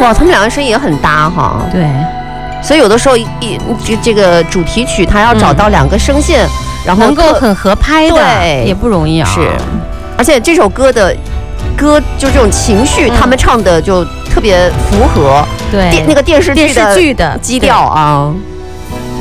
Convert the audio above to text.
哇，他们两个声音也很搭哈。 对， 所以有的时候这个主题曲，它要找到两个声线，然后能够很合拍的， 对， 也不容易啊。 是，而且这首歌就这种情绪，他们唱的就特别符合对那个电视剧的基调啊。